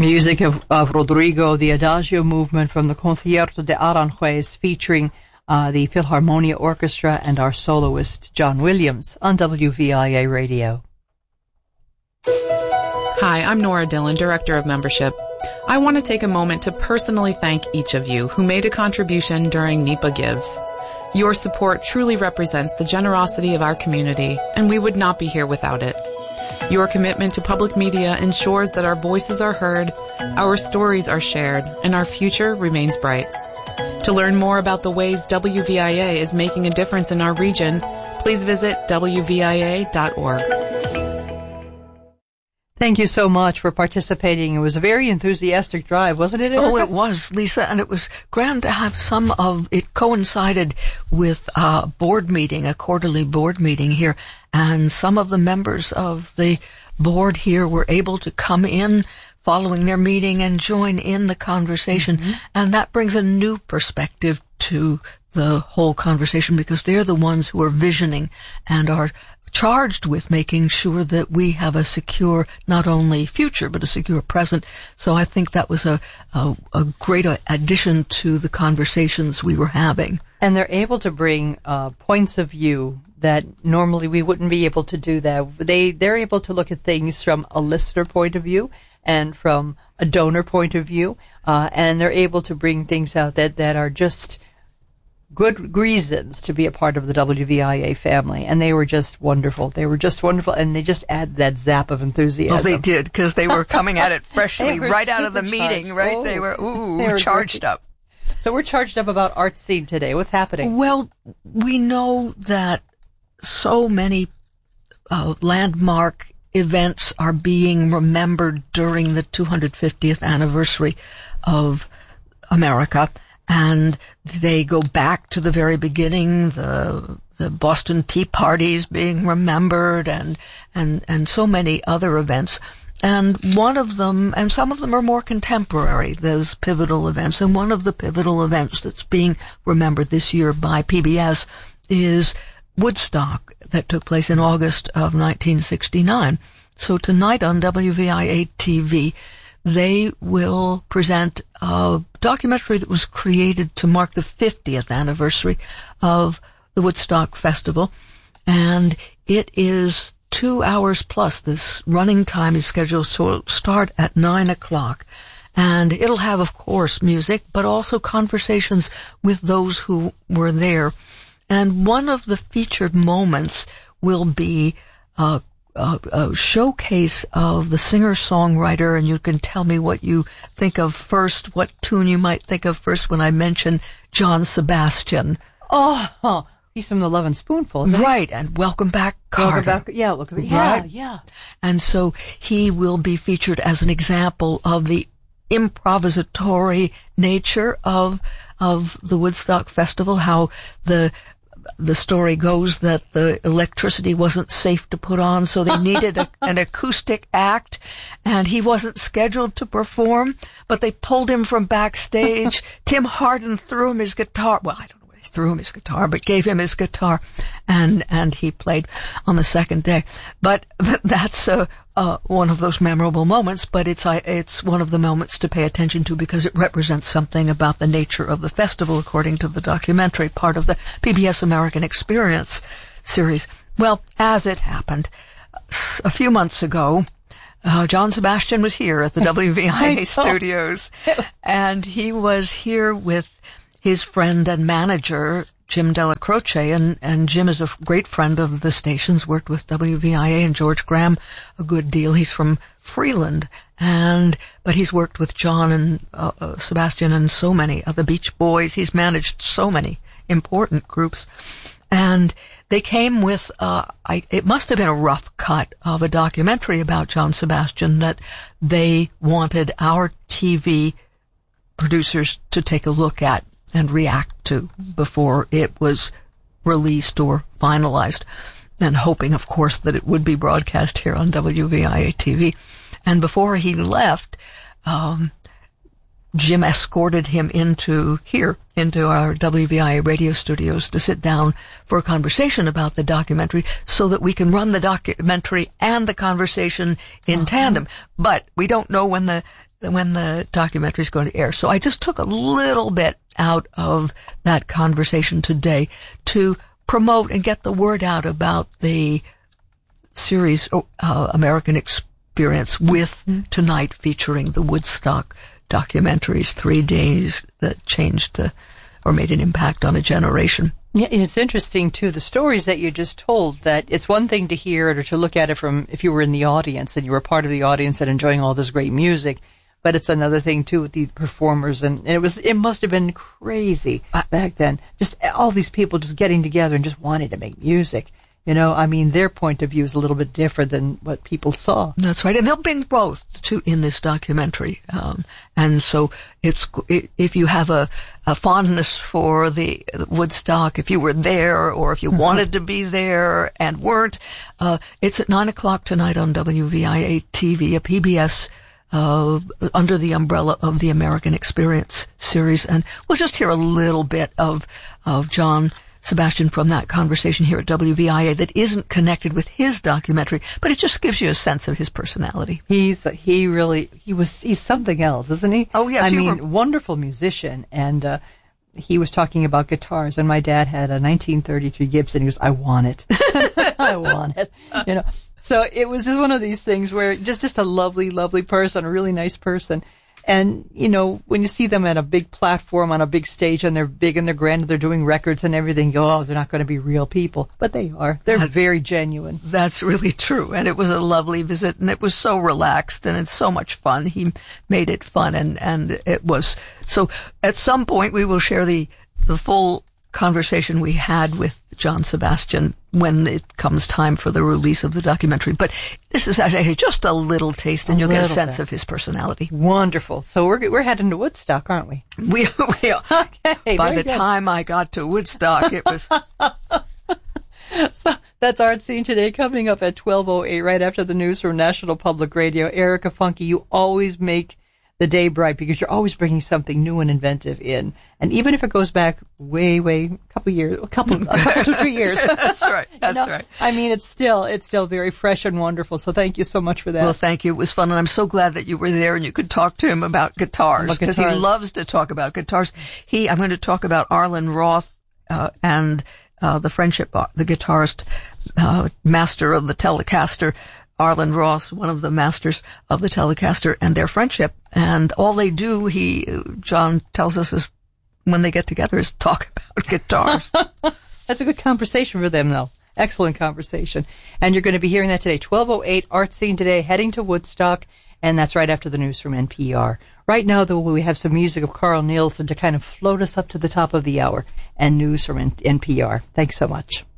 Music of Rodrigo, the Adagio movement from the Concierto de Aranjuez, featuring the Philharmonia Orchestra and our soloist John Williams on WVIA Radio. Hi, I'm Nora Dillon, Director of Membership. I want to take a moment to personally thank each of you who made a contribution during NEPA Gives. Your support truly represents the generosity of our community, and we would not be here without it. Your commitment to public media ensures that our voices are heard, our stories are shared, and our future remains bright. To learn more about the ways WVIA is making a difference in our region, please visit WVIA.org. Thank you so much for participating. It was a very enthusiastic drive, wasn't it, Erica? Oh, it was, Lisa, and it was grand to have some of it coincided with a board meeting, a quarterly board meeting here, and some of the members of the board here were able to come in following their meeting and join in the conversation, and that brings a new perspective to the whole conversation because they're the ones who are visioning and are charged with making sure that we have a secure, not only future, but a secure present. So I think that was a great addition to the conversations we were having. And they're able to bring points of view that normally we wouldn't be able to do that. They're able to look at things from a listener point of view and from a donor point of view, and they're able to bring things out that are just good reasons to be a part of the WVIA family, and they were just wonderful. They were just wonderful, and they just add that zap of enthusiasm. Well, they did, because they were coming at it freshly right out of the supercharged. meeting, right? Oh, they were charged up. So we're charged up about Art Scene today. What's happening? Well, we know that so many landmark events are being remembered during the 250th anniversary of America. And they go back to the very beginning, the Boston Tea Parties being remembered and so many other events. And one of them, and some of them are more contemporary, those pivotal events. And one of the pivotal events that's being remembered this year by PBS is Woodstock that took place in August of 1969. So tonight on WVIA TV, they will present a documentary that was created to mark the 50th anniversary of the Woodstock Festival. And it is 2 hours plus. This running time is scheduled to start at 9 o'clock. And it'll have, of course, music, but also conversations with those who were there. And one of the featured moments will be a showcase of the singer-songwriter, and you can tell me what you think of first, what tune you might think of first when I mention John Sebastian. Oh, he's from the Lovin' Spoonful, isn't he? Right, and Welcome Back, Carter. Welcome Back, yeah. And so he will be featured as an example of the improvisatory nature of the Woodstock Festival, how the story goes that the electricity wasn't safe to put on, so they needed an acoustic act, and he wasn't scheduled to perform, but they pulled him from backstage. Tim Hardin threw him his guitar. Well, I don't know whether he threw him his guitar, but gave him his guitar, and he played on the second day. But that's one of those memorable moments, but it's one of the moments to pay attention to because it represents something about the nature of the festival, according to the documentary, part of the PBS American Experience series. Well, as it happened, a few months ago, John Sebastian was here at the WVIA studios, and he was here with his friend and manager, Jim Della Croce, and Jim is a great friend of the station's, worked with WVIA and George Graham a good deal. He's from Freeland, but he's worked with John and Sebastian and so many other Beach Boys. He's managed so many important groups. And they came with, it must have been a rough cut of a documentary about John Sebastian that they wanted our TV producers to take a look at and react to before it was released or finalized, and hoping, of course, that it would be broadcast here on WVIA TV. And before he left, Jim escorted him into our WVIA radio studios to sit down for a conversation about the documentary so that we can run the documentary and the conversation in tandem. But we don't know when the documentary is going to air. So I just took a little bit out of that conversation today to promote and get the word out about the series American Experience with tonight featuring the Woodstock documentaries, 3 days that changed or made an impact on a generation. Yeah, and it's interesting, too, the stories that you just told, that it's one thing to hear it or to look at it from if you were in the audience and you were part of the audience and enjoying all this great music, but it's another thing, too, with the performers, and it must have been crazy back then. Just all these people just getting together and just wanting to make music. You know, I mean, their point of view is a little bit different than what people saw. That's right. And they'll bring both in this documentary. And so if you have a fondness for the Woodstock, if you were there or if you wanted to be there and weren't, it's at 9:00 tonight on WVIA TV, a PBS, under the umbrella of the American Experience series. And we'll just hear a little bit of John Sebastian from that conversation here at WVIA that isn't connected with his documentary, but it just gives you a sense of his personality. He's something else, isn't he? Oh, yes. I mean, wonderful musician. And, he was talking about guitars, and my dad had a 1933 Gibson. He goes, I want it. I want it. You know, so it was just one of these things where just a lovely, lovely person, a really nice person. And, you know, when you see them at a big platform on a big stage and they're big and they're grand and they're doing records and everything, you go, oh, they're not going to be real people. But they are. They're very genuine. That's really true. And it was a lovely visit and it was so relaxed and it's so much fun. He made it fun and it was. So at some point we will share the full conversation we had with John Sebastian when it comes time for the release of the documentary. But this is actually just a little taste, and you'll get a sense of his personality. Wonderful. So we're heading to Woodstock, aren't we? We are. Okay. By the time I got to Woodstock, it was. So that's Art Scene Today, coming up at 12:08, right after the news from National Public Radio. Erica Funke, you always make the day bright because you're always bringing something new and inventive in. And even if it goes back way, a couple to 3 years. That's right. That's right. I mean, it's still very fresh and wonderful. So thank you so much for that. Well, thank you. It was fun. And I'm so glad that you were there and you could talk to him about guitars because he loves to talk about guitars. I'm going to talk about Arlen Roth, and, the friendship, the guitarist, master of the Telecaster, Arlen Roth, one of the masters of the Telecaster, and their friendship. And all they do, John tells us, is when they get together is talk about guitars. That's a good conversation for them, though. Excellent conversation. And you're going to be hearing that today. 12:08, Art Scene Today, heading to Woodstock. And that's right after the news from NPR. Right now, though, we have some music of Carl Nielsen to kind of float us up to the top of the hour and news from NPR. Thanks so much.